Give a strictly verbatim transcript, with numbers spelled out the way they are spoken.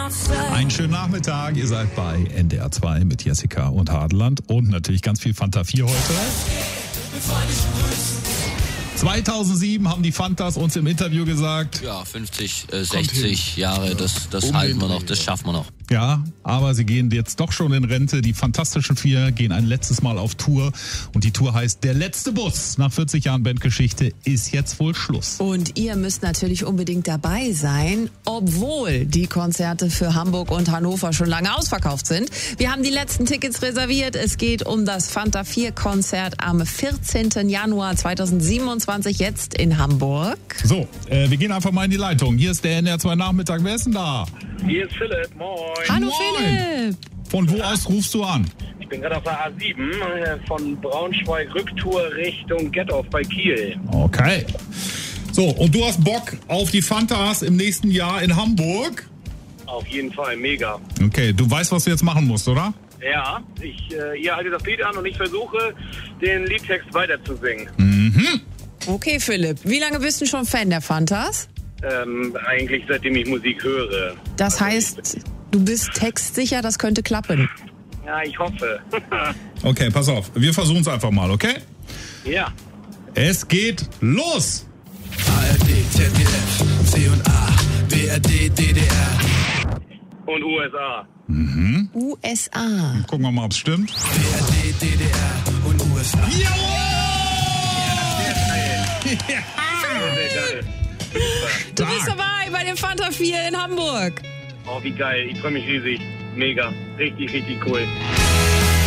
Einen schönen Nachmittag, ihr seid bei N D R zwei mit Jessica und Hadeland und natürlich ganz viel Fanta vier heute. zweitausendsieben haben die Fantas uns im Interview gesagt. Ja, fünfzig, äh, sechzig Jahre, das, das um halten wir noch, das schaffen wir noch. Ja, aber sie gehen jetzt doch schon in Rente. Die Fantastischen Vier gehen ein letztes Mal auf Tour. Und die Tour heißt Der letzte Bus. Nach vierzig Jahren Bandgeschichte ist jetzt wohl Schluss. Und ihr müsst natürlich unbedingt dabei sein, obwohl die Konzerte für Hamburg und Hannover schon lange ausverkauft sind. Wir haben die letzten Tickets reserviert. Es geht um das Fanta vier Konzert am vierzehnten Januar zweitausendsiebenundzwanzig jetzt in Hamburg. So, äh, wir gehen einfach mal in die Leitung. Hier ist der N D R zwei Nachmittag. Wer ist denn da? Hier ist Philipp, moin. Hallo Moin. Philipp. Von wo aus rufst du an? Ich bin gerade auf der A sieben äh, von Braunschweig Rücktour Richtung Gettorf bei Kiel. Okay. So, und du hast Bock auf die Fantas im nächsten Jahr in Hamburg? Auf jeden Fall, mega. Okay, du weißt, was du jetzt machen musst, oder? Ja, ich, äh, ihr haltet das Lied an und ich versuche, den Liedtext weiterzusingen. Mhm. Okay Philipp, wie lange bist du schon Fan der Fantas? Ähm, eigentlich seitdem ich Musik höre. Das heißt, du bist textsicher, das könnte klappen. Ja, ich hoffe. Okay, pass auf. Wir versuchen es einfach mal, okay? Ja. Es geht los! A R D, Z D F, C und A, B R D, D D R. Und U S A. Mhm. U S A. Gucken wir mal, ob es stimmt. B R D, D D R und U S A. Jawohl! Ja! Sehr geil. Du bist dabei bei dem Fanta vier in Hamburg. Oh, wie geil. Ich freue mich riesig. Mega. Richtig, richtig cool.